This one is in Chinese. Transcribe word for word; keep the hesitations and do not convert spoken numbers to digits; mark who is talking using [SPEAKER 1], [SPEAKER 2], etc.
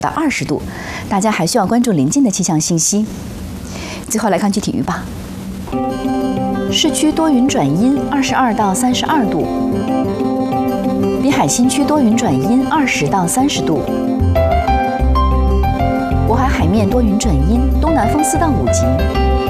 [SPEAKER 1] 到二十度，大家还需要关注临近的气象信息。最后来看具体预报：市区多云转阴，二十二到三十二度；滨海新区多云转阴，二十到三十度；渤海海面多云转阴，东南风四到五级。